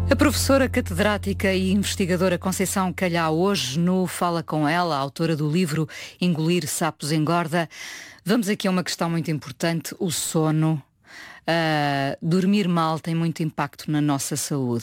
A professora catedrática e investigadora Conceição Calhau, hoje no Fala Com Ela, autora do livro Engolir Sapos Engorda. Vamos aqui a uma questão muito importante, o sono. Dormir mal tem muito impacto na nossa saúde.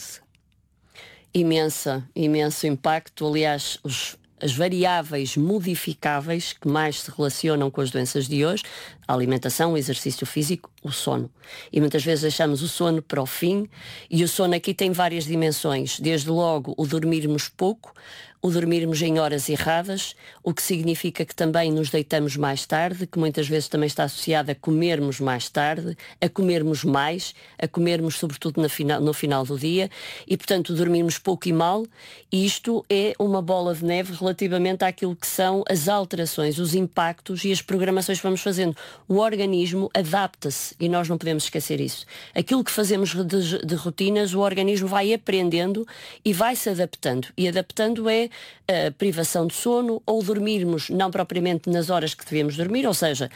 Imenso impacto. Aliás, as variáveis modificáveis que mais se relacionam com as doenças de hoje, a alimentação, o exercício físico, o sono. E muitas vezes deixamos o sono para o fim, e o sono aqui tem várias dimensões. Desde logo o dormirmos pouco, o dormirmos em horas erradas, o que significa que também nos deitamos mais tarde, que muitas vezes também está associado a comermos mais tarde, a comermos mais, a comermos sobretudo no final do dia, e portanto dormirmos pouco e mal. E isto é uma bola de neve relativamente àquilo que são as alterações, os impactos e as programações que vamos fazendo. O organismo adapta-se e nós não podemos esquecer isso. Aquilo que fazemos de rotinas, o organismo vai aprendendo e vai se adaptando. E adaptando é a privação de sono, ou dormirmos não propriamente nas horas que devemos dormir, ou seja,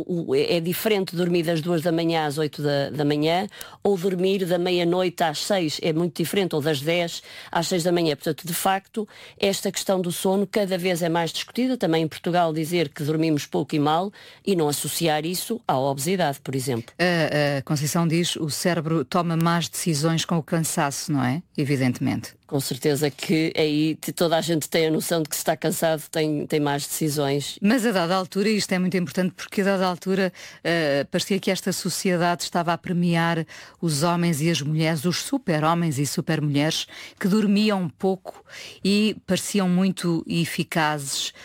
é diferente dormir das 2 da manhã às 8 da manhã, ou dormir da meia-noite às 6, é muito diferente, ou das 10 às 6 da manhã. Portanto, de facto, esta questão do sono cada vez é mais discutida. Também em Portugal dizer que dormimos pouco e mal e não associar isso à obesidade, por exemplo. A Conceição diz que o cérebro toma más decisões com o cansaço, não é? Evidentemente. Com certeza que aí toda a gente tem a noção de que se está cansado tem más decisões. Mas a dada altura, isto é muito importante, porque a dada altura parecia que esta sociedade estava a premiar os homens e as mulheres, os super-homens e super-mulheres, que dormiam pouco e pareciam muito eficazes.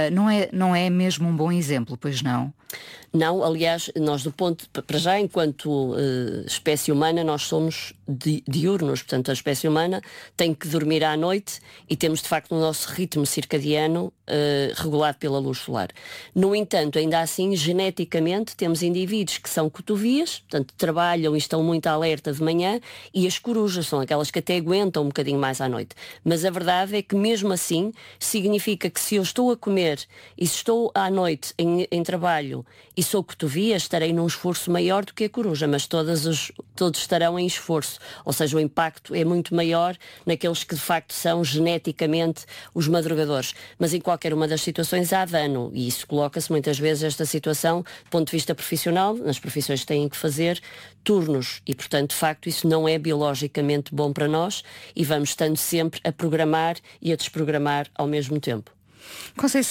Não é mesmo um bom exemplo, pois não? Não, aliás, nós para já, enquanto espécie humana, nós somos diurnos, portanto a espécie humana tem que dormir à noite e temos de facto o nosso ritmo circadiano regulado pela luz solar. No entanto, ainda assim, geneticamente, temos indivíduos que são cotovias, portanto trabalham e estão muito alerta de manhã, e as corujas são aquelas que até aguentam um bocadinho mais à noite. Mas a verdade é que mesmo assim, significa que se eu estou a comer e se estou à noite em trabalho e sou cotovia, estarei num esforço maior do que a coruja, mas todos estarão em esforço. Ou seja, o impacto é muito maior naqueles que de facto são geneticamente os madrugadores. Mas em qualquer uma das situações há dano, e isso coloca-se muitas vezes esta situação do ponto de vista profissional, nas profissões que têm que fazer turnos, e portanto de facto isso não é biologicamente bom para nós, e vamos estando sempre a programar e a desprogramar ao mesmo tempo. Conceição